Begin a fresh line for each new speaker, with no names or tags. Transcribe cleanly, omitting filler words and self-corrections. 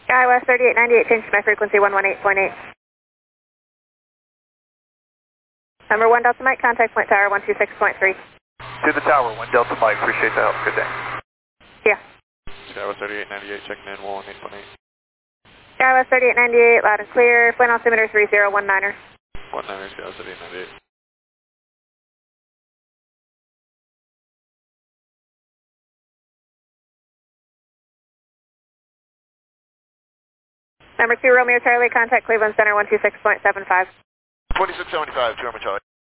SkyWest 3898, change to my frequency 118.8. Number 1 Delta Mike, contact point tower 126.3.
To the tower, 1 Delta Mike, appreciate the help, good day.
Yeah.
SkyWest 3898, checking in 118.8.
SkyWest 3898, loud and clear, flight altimeter 3019er.
19er, SkyWest 3898.
Number 2 Romeo Charlie, contact Cleveland Center 126.75.
2675, 2 Romeo Charlie.